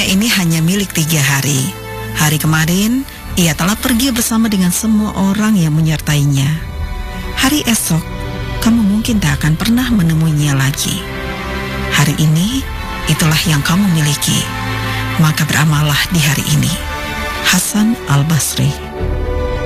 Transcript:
ini hanya milik 3 hari. Hari kemarin, ia telah pergi bersama dengan semua orang yang menyertainya. Hari esok, kamu mungkin tak akan pernah menemuinya lagi. Hari ini, itulah yang kamu miliki. Maka beramallah di hari ini. Hasan Al-Basri.